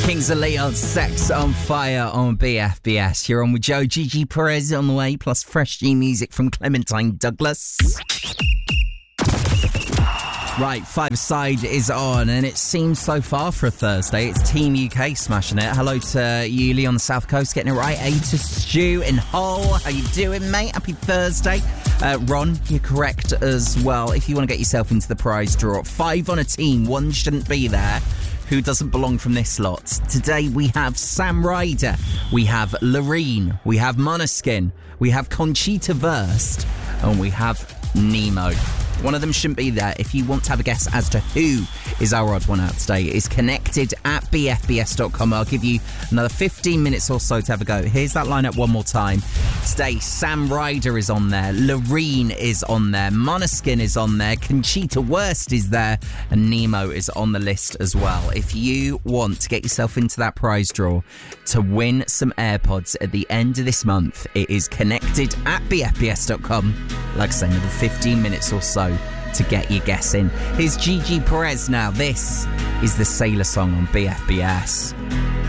Kings of Leon, Sex on Fire on BFBS. You're on with Joe. Gigi Perez on the way, plus fresh new music from Clementine Douglas. Right, Five-a-Side is on, and it seems so far for a Thursday. It's Team UK smashing it. Hello to Yuli on the South Coast, getting it right. A to Stu in Hull. How you doing, mate? Happy Thursday. Ron, you're correct as well. If you want to get yourself into the prize draw, 5 on a team, 1 shouldn't be there. Who doesn't belong from this lot? Today we have Sam Ryder, we have Loreen, we have Måneskin, we have Conchita Wurst, and we have Nemo. One of them shouldn't be there. If you want to have a guess as to who is our odd one out today, it's connected at bfbs.com. I'll give you another 15 minutes or so to have a go. Here's that lineup one more time. Today, Sam Ryder is on there, Loreen is on there, Måneskin is on there, Conchita Wurst is there, and Nemo is on the list as well. If you want to get yourself into that prize draw to win some AirPods at the end of this month, it is connected at bfbs.com. Like I say, another 15 minutes or so to get your guess in. Here's Gigi Perez now. This is the Sailor Song on BFBS.